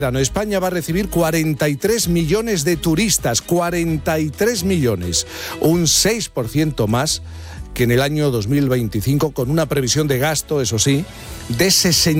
España va a recibir 43 millones de turistas, 43 millones, un 6% más que en el año 2025, con una previsión de gasto, eso sí, de 60